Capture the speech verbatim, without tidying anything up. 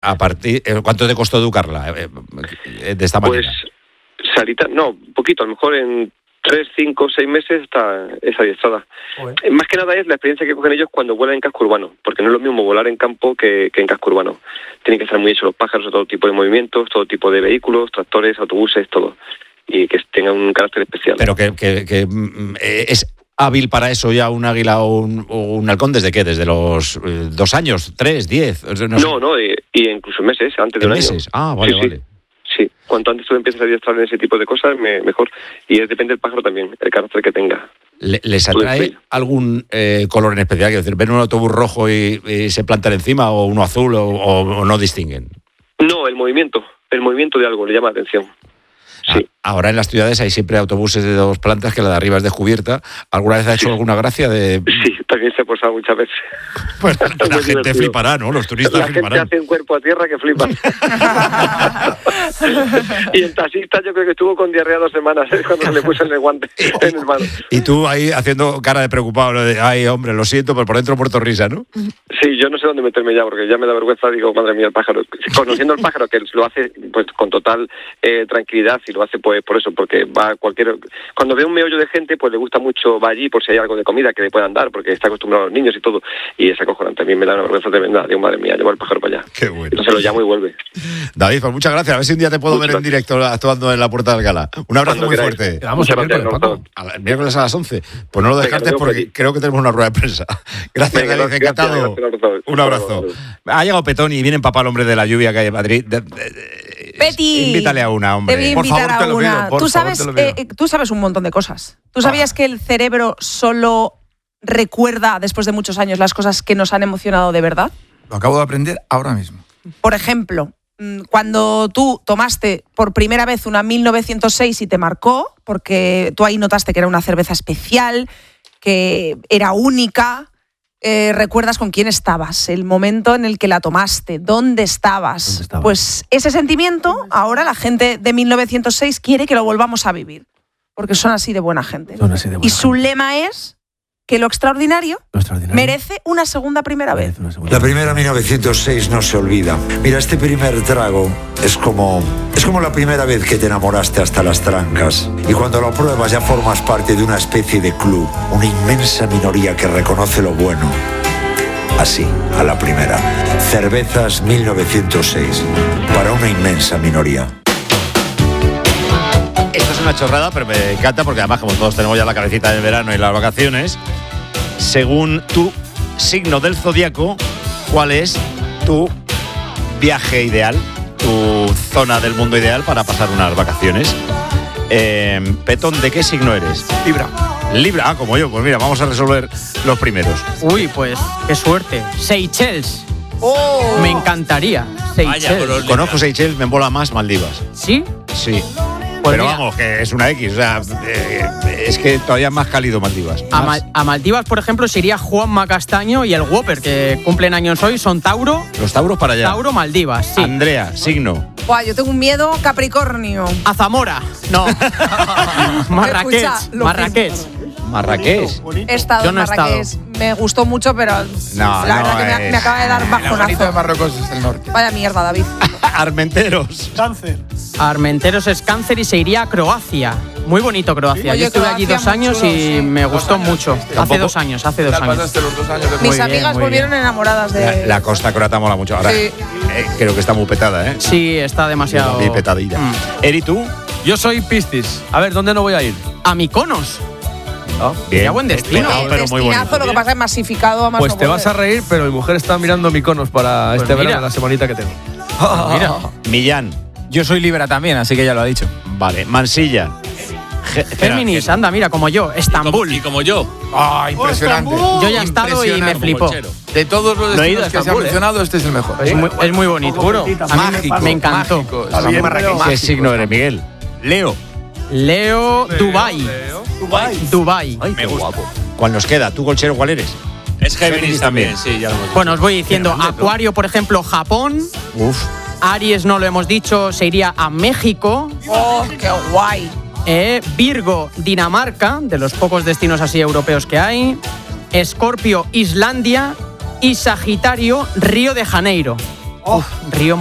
a partir, ¿cuánto te costó educarla eh, de esta manera? Pues Sarita, no, un poquito, a lo mejor en tres, cinco, seis meses está es adiestrada. Bueno. Más que nada es la experiencia que cogen ellos cuando vuelan en casco urbano, porque no es lo mismo volar en campo que, que en casco urbano. Tienen que estar muy hechos los pájaros a todo tipo de movimientos, todo tipo de vehículos, tractores, autobuses, todo, y que tengan un carácter especial. Pero que, que, que eh, es hábil para eso ya un águila o un, o un halcón, ¿desde qué? ¿Desde los eh, dos años, tres, diez? No, no, no y, y incluso meses, antes de un meses? año. Ah, vale, sí, vale. Sí. Sí, cuanto antes tú empieces a adiestrar en ese tipo de cosas, me, mejor. Y es, depende del pájaro también, el carácter que tenga. Le, ¿Les atrae algún eh, color en especial? Quiero decir, ¿ven un autobús rojo y, y se plantan encima, o uno azul, o, o, o no distinguen? No, el movimiento. El movimiento de algo le llama la atención. Sí. Ahora en las ciudades hay siempre autobuses de dos plantas que la de arriba es descubierta. ¿Alguna vez ha hecho sí. alguna gracia de...? Sí, también se ha posado muchas veces. Pues la, la gente divertido. flipará, ¿no? Los turistas la fliparán. La gente hace un cuerpo a tierra que flipa. Y el taxista yo creo que estuvo con diarrea dos semanas ¿eh? cuando se le puso en el guante, en el mano. Y tú ahí haciendo cara de preocupado, ¿no? De, ay, hombre, lo siento, pero por dentro muerto risa, ¿no? Sí, yo no sé dónde meterme ya, porque ya me da vergüenza, digo, madre mía, el pájaro. Conociendo al pájaro, que lo hace pues con total eh, tranquilidad, y lo hace pues por eso, porque va cualquier... Cuando ve un meollo de gente, pues le gusta mucho, va allí por si hay algo de comida que le puedan dar, porque está acostumbrado a los niños y todo, y esa acojonante también me da una vergüenza tremenda. Digo, madre mía, llevo el pájaro para allá. Qué bueno. Entonces lo llamo y vuelve. David, pues muchas gracias. A ver si un día te puedo muchas ver gracias. en directo actuando en la Puerta del Gala. Un abrazo Cuando muy queráis. fuerte. Vamos a ver, el miércoles a las once. Pues no lo descartes porque allí. creo que tenemos una rueda de prensa. Gracias, Venga, David, encantado. Gracias, gracias, un abrazo. Ha llegado Petón y viene papá el hombre de la lluvia que hay en Madrid. De, de, de, Peti, invítale a una, hombre. Te voy a por invitar favor, a te lo una. pido, por tú, favor, sabes, te lo pido. Eh, tú sabes un montón de cosas. ¿Tú sabías ah. que el cerebro solo recuerda después de muchos años las cosas que nos han emocionado de verdad? Lo acabo de aprender ahora mismo. Por ejemplo, cuando tú tomaste por primera vez una mil novecientos seis y te marcó, porque tú ahí notaste que era una cerveza especial, que era única, eh, recuerdas con quién estabas, el momento en el que la tomaste, dónde estabas. ¿Dónde estabas? Pues ese sentimiento, ahora la gente de mil novecientos seis quiere que lo volvamos a vivir, porque son así de buena gente. Son así de buena y su gente. lema es que lo extraordinario, lo extraordinario merece una segunda primera vez. Una segunda. La primera mil novecientos seis no se olvida. Mira, este primer trago es como, es como la primera vez que te enamoraste hasta las trancas. Y cuando lo pruebas ya formas parte de una especie de club, una inmensa minoría que reconoce lo bueno. Así, a la primera. Cervezas mil novecientos seis, para una inmensa minoría. Esto es una chorrada, pero me encanta porque además, como todos tenemos ya la cabecita del verano y las vacaciones, según tu signo del zodiaco, ¿cuál es tu viaje ideal, tu zona del mundo ideal para pasar unas vacaciones? Eh, Petón, ¿de qué signo eres? Libra. Libra, ah, como yo. Pues mira, vamos a resolver los primeros. Uy, pues qué suerte. Seychelles. Oh. Me encantaría. Seychelles. Vaya, conozco Seychelles, me mola más Maldivas. ¿Sí? Sí. Pues pero mira, vamos, que es una X, o sea, eh, es que todavía es más cálido Maldivas. A, Ma- a Maldivas, por ejemplo, se iría Juanma Castaño y el Whopper, que cumplen años hoy, son Tauro. Los Tauros para allá. Tauro, Maldivas, sí. Andrea, signo. Buah, yo tengo un miedo Capricornio. A Zamora. No. Marrakech. Escucha, lo Marrakech. Marrakech. He estado Yo en no he Marrakech. Me gustó mucho, pero No, la no verdad que me, es- me acaba de dar La bonita de bajonazo. Marruecos es el norte. Vaya mierda, David. Armenteros. Cáncer. Armenteros es Cáncer y se iría a Croacia. Muy bonito Croacia. Oye, Yo estuve allí Croacia dos años muy chulo, y sí. me gustó mucho. Hace Tampoco- dos años, hace dos ¿Qué tal años. pasaste los dos años de Mis Muy bien, amigas muy volvieron enamoradas de... La, la costa croata mola mucho. Ahora, Sí. eh, creo que está muy petada, ¿eh? Sí, está demasiado. Muy petadilla. Mm. Eri, ¿tú? Yo soy Piscis. A ver, ¿dónde no voy a ir? A Mykonos. Bien. Ya buen destino. Petado, pero muy Destinazo, bonito. lo que pasa es masificado a más Pues no te vas a poder. reír, pero mi mujer está mirando Mykonos para Pues este mira. verano, la semanita que tengo. Mira. Millán. Yo soy Libra también, así que ya lo ha dicho. Vale. Mansilla. Ge- espera, Géminis, que- anda, mira, como yo. Estambul. Y como yo. ¡Ah, impresionante! Yo ya he estado y me flipó. De todos los No he ido destinos a que se han Estambul, ¿eh? mencionado, este es el mejor. Es muy, es muy bonito. Seguro. A mí me- Mágico. me encantó. Mágico. Está bien, pero- ¿Qué signo eres, Miguel? Leo. Leo, Dubai. Dubai. Me gusta. ¿Cuál nos queda? ¿Tú, Colchero, cuál eres? Es Géminis también, sí, ya lo hemos dicho. Bueno, os voy diciendo, Acuario, por ejemplo, Japón. Uf. Aries, no lo hemos dicho, se iría a México. Oh, qué guay. Eh, Virgo, Dinamarca, de los pocos destinos así europeos que hay. Escorpio, Islandia. Y Sagitario, Río de Janeiro. Uf, Río